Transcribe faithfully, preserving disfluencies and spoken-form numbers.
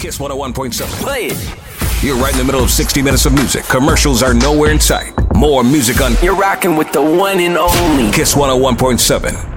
Kiss one oh one point seven. Play it. You're right in the middle of sixty minutes of music. Commercials are nowhere in sight. More music on. You're rocking with the one and only Kiss one oh one point seven.